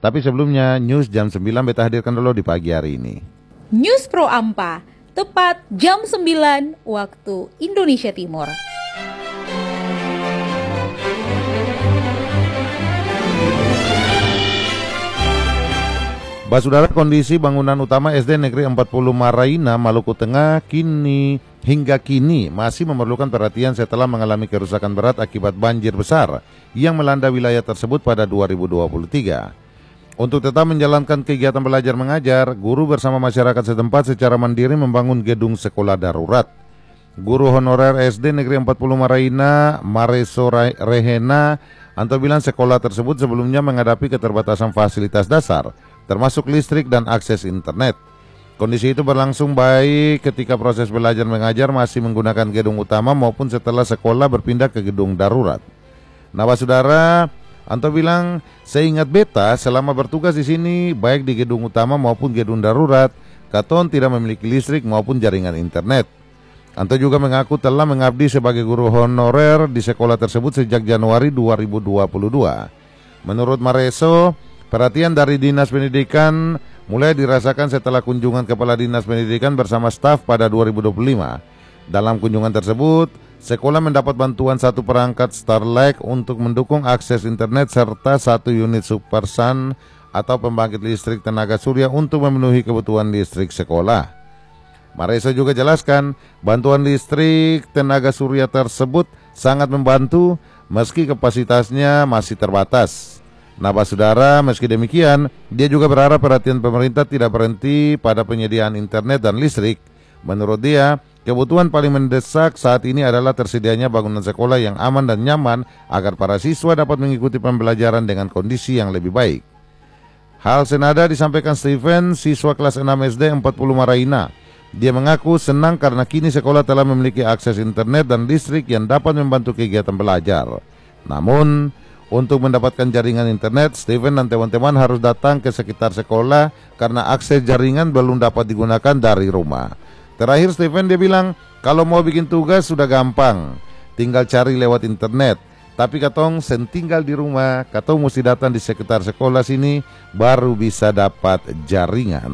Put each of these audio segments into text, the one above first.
Tapi sebelumnya news jam 9 beta hadirkan dulu di pagi hari ini. News Pro Ampa, tepat jam 9 waktu Indonesia Timur. Saudara, kondisi bangunan utama SD Negeri 40 Maraina, Maluku Tengah hingga kini masih memerlukan perhatian setelah mengalami kerusakan berat akibat banjir besar yang melanda wilayah tersebut pada 2023. Untuk tetap menjalankan kegiatan belajar mengajar, guru bersama masyarakat setempat secara mandiri membangun gedung sekolah darurat. Guru honorer SD Negeri 40 Maraina, Mareso Rehena, Anto bilang sekolah tersebut sebelumnya menghadapi keterbatasan fasilitas dasar, termasuk listrik dan akses internet. Kondisi itu berlangsung baik ketika proses belajar mengajar masih menggunakan gedung utama maupun setelah sekolah berpindah ke gedung darurat. Nah, saudara, Anto bilang, seingat beta selama bertugas di sini, baik di gedung utama maupun gedung darurat, katon tidak memiliki listrik maupun jaringan internet. Anto juga mengaku telah mengabdi sebagai guru honorer di sekolah tersebut sejak Januari 2022. Menurut Mareso, perhatian dari Dinas Pendidikan mulai dirasakan setelah kunjungan Kepala Dinas Pendidikan bersama staf pada 2025. Dalam kunjungan tersebut, sekolah mendapat bantuan satu perangkat Starlink untuk mendukung akses internet serta satu unit Supersun atau pembangkit listrik tenaga surya untuk memenuhi kebutuhan listrik sekolah. Mareso juga jelaskan, bantuan listrik tenaga surya tersebut sangat membantu meski kapasitasnya masih terbatas. Nah, saudara, meski demikian, dia juga berharap perhatian pemerintah tidak berhenti pada penyediaan internet dan listrik. Menurut dia, kebutuhan paling mendesak saat ini adalah tersedianya bangunan sekolah yang aman dan nyaman agar para siswa dapat mengikuti pembelajaran dengan kondisi yang lebih baik. Hal senada disampaikan Steven, siswa kelas 6 SD 40 Maraina. Dia mengaku senang karena kini sekolah telah memiliki akses internet dan listrik yang dapat membantu kegiatan belajar. Namun, untuk mendapatkan jaringan internet, Steven dan teman-teman harus datang ke sekitar sekolah karena akses jaringan belum dapat digunakan dari rumah. Terakhir Steven dia bilang, kalau mau bikin tugas sudah gampang, tinggal cari lewat internet. Tapi katong tinggal di rumah, katong mesti datang di sekitar sekolah sini baru bisa dapat jaringan.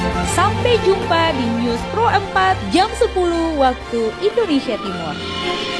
Sampai jumpa di News Pro 4 jam 10 waktu Indonesia Timur.